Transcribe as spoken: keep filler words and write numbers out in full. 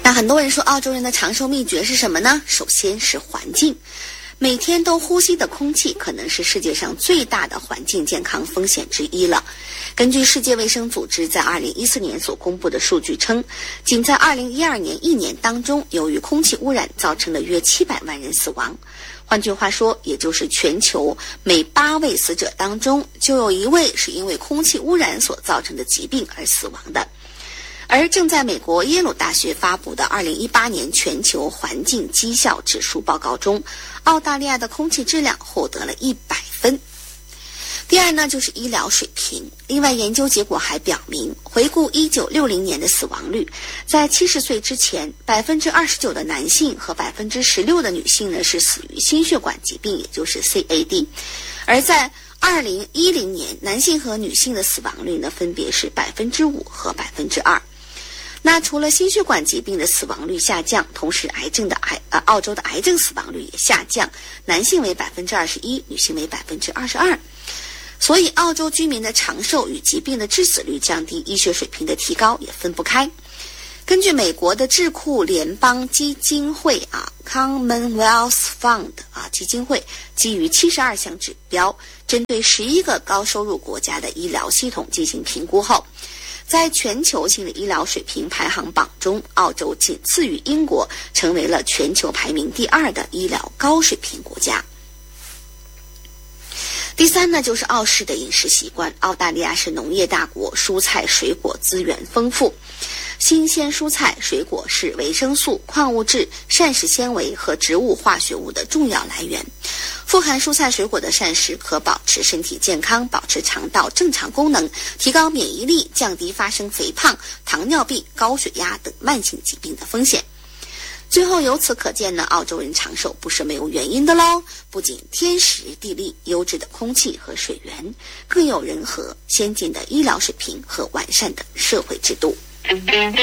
那很多人说澳洲人的长寿秘诀是什么呢？首先是环境，每天都呼吸的空气可能是世界上最大的环境健康风险之一了。根据世界卫生组织在二零一四年所公布的数据称，仅在二零一二年一年当中，由于空气污染造成了约七百万人死亡。换句话说，也就是全球每八位死者当中就有一位是因为空气污染所造成的疾病而死亡的。而正在美国耶鲁大学发布的二零一八年全球环境绩效指数报告中，澳大利亚的空气质量获得了一百分。第二呢，就是医疗水平。另外，研究结果还表明，回顾一九六零年的死亡率，在七十岁之前，百分之二十九的男性和百分之十六的女性呢是死于心血管疾病，也就是 C A D。而在二零一零年，男性和女性的死亡率呢分别是百分之五和百分之二。那除了心血管疾病的死亡率下降，同时癌症的癌呃澳洲的癌症死亡率也下降，男性为百分之二十一，女性为百分之二十二。所以，澳洲居民的长寿与疾病的致死率降低，医学水平的提高也分不开。根据美国的智库联邦基金会啊 Commonwealth Fund 啊基金会基于七十二项指标，针对十一个高收入国家的医疗系统进行评估后，在全球性的医疗水平排行榜中，澳洲仅次于英国，成为了全球排名第二的医疗高水平国家。第三呢，就是澳式的饮食习惯。澳大利亚是农业大国，蔬菜水果资源丰富，新鲜蔬菜水果是维生素、矿物质、膳食纤维和植物化学物的重要来源。富含蔬菜水果的膳食可保持身体健康，保持肠道正常功能，提高免疫力，降低发生肥胖、糖尿病、高血压等慢性疾病的风险。最后由此可见呢，澳洲人长寿不是没有原因的喽。不仅天时地利、优质的空气和水源，更有人和先进的医疗水平和完善的社会制度。